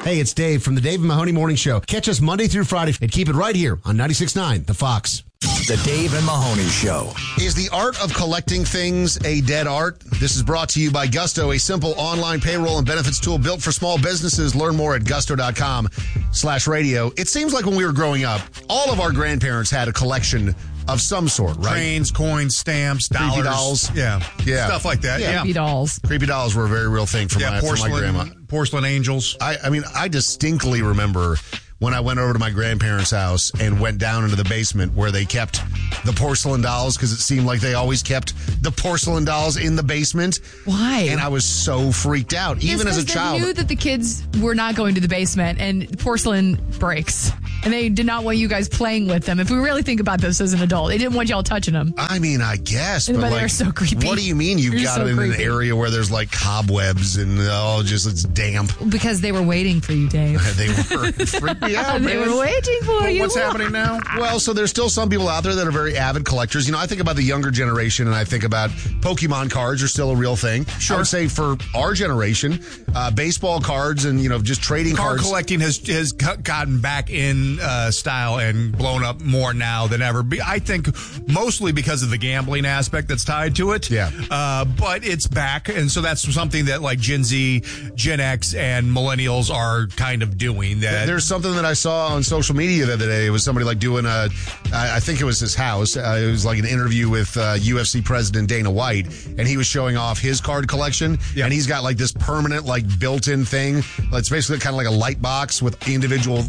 Hey, it's Dave from the Dave and Mahoney Morning Show. Catch us Monday through Friday and keep it right here on 96.9 The Fox. The Dave and Mahoney Show. Is the art of collecting things a dead art? This is brought to you by Gusto, a simple online payroll and benefits tool built for small businesses. Learn more at gusto.com/radio. It seems like when we were growing up, all of our grandparents had a collection of some sort, right? Trains, coins, stamps, dollars. Creepy dolls. Yeah. Yeah. Stuff like that. Yeah. Creepy dolls. Creepy dolls were a very real thing for my grandma. Porcelain angels. I mean, I distinctly remember when I went over to my grandparents' house and went down into the basement where they kept the porcelain dolls, because it seemed like they always kept the porcelain dolls in the basement. Why? And I was so freaked out, even as a child. They knew that the kids were not going to the basement and porcelain breaks. And they did not want you guys playing with them. If we really think about this as an adult, they didn't want y'all touching them. I mean, I guess. But they're so creepy. What do you mean you've got it in an area where there's like cobwebs and it's damp? Because they were waiting for you, Dave. They were. Freaked me out, They were waiting for you. What's happening now? Well, so there's still some people out there that are very avid collectors. You know, I think about the younger generation, and I think about Pokemon cards are still a real thing. Sure. I would say for our generation, baseball cards and, just trading cards. Card collecting has gotten back in style and blown up more now than ever. I think mostly because of the gambling aspect that's tied to it. Yeah. But it's back, and so that's something that like Gen Z, Gen X, and millennials are kind of doing. There's something that I saw on social media the other day. It was somebody like doing I think it was his house. It was like an interview with UFC president Dana White, and he was showing off his card collection. Yep. And he's got like this permanent like built-in thing. It's basically kind of like a light box with individual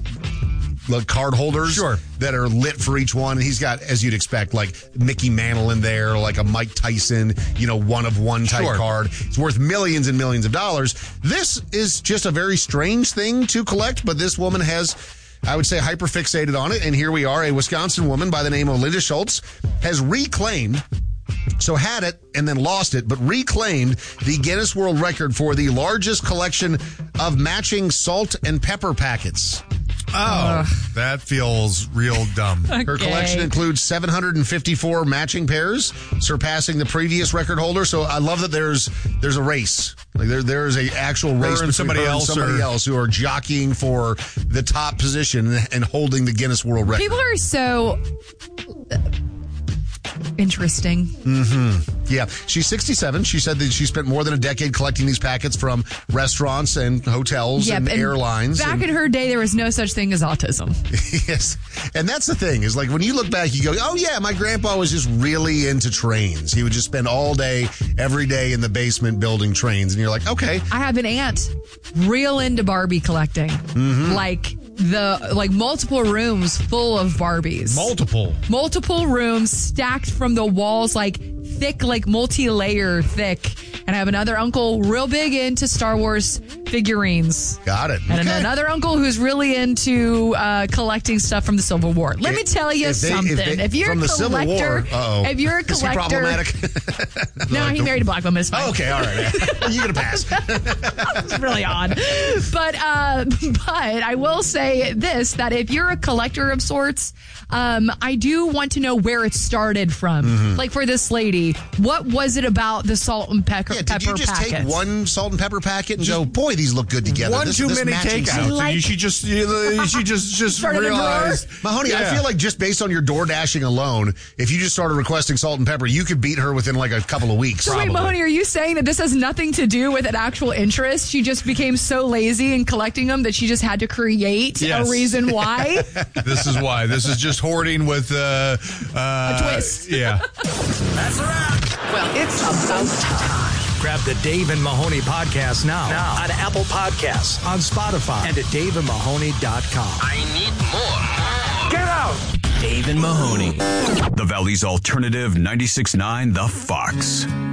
card holders that are lit for each one. And he's got, as you'd expect, like Mickey Mantle in there, like a Mike Tyson, one of one type card. It's worth millions and millions of dollars. This is just a very strange thing to collect, but this woman has, I would say, hyperfixated on it. And here we are. A Wisconsin woman by the name of Linda Schultz has reclaimed, so had it and then lost it, but reclaimed the Guinness World Record for the largest collection of matching salt and pepper packets. Oh, that feels real dumb. Okay. Her collection includes 754 matching pairs, surpassing the previous record holder. So I love that there's a race. Like there is a actual race between somebody else who are jockeying for the top position and holding the Guinness World Record. People are so interesting. Mm-hmm. Yeah. She's 67. She said that she spent more than a decade collecting these packets from restaurants and hotels and airlines. Back in her day, there was no such thing as autism. Yes. And that's the thing, is like when you look back, you go, oh yeah, my grandpa was just really into trains. He would just spend all day, every day in the basement building trains. And you're like, okay. I have an aunt real into Barbie collecting. Mm-hmm. Like multiple rooms full of Barbies. Multiple rooms stacked from the walls, like thick, like multi-layer thick. And I have another uncle real big into Star Wars figurines. Got it. And another uncle who's really into collecting stuff from the Civil War. Let me tell you something. If you're a collector, if you're a collector, is he problematic? No, he married a black woman. It's fine. Oh, okay, all right. You're gonna pass. It's really odd, but I will say this: that if you're a collector of sorts, I do want to know where it started from. Mm-hmm. Like for this lady, what was it about the salt and pepper packets? Did you just take one salt and pepper packet and go, boy, these look good together? One too many takeouts. You should just realize. Mahoney, I feel like just based on your door dashing alone, if you just started requesting salt and pepper, you could beat her within like a couple of weeks. So wait, Mahoney, are you saying that this has nothing to do with an actual interest? She just became so lazy in collecting them that she just had to create a reason why? This is why. This is just hoarding with a twist. Yeah. That's a wrap. Well, it's about time. Grab the Dave and Mahoney podcast now on Apple Podcasts, on Spotify, and at daveandmahoney.com. I need more. Get out! Dave and Mahoney. The Valley's alternative 96.9 The Fox.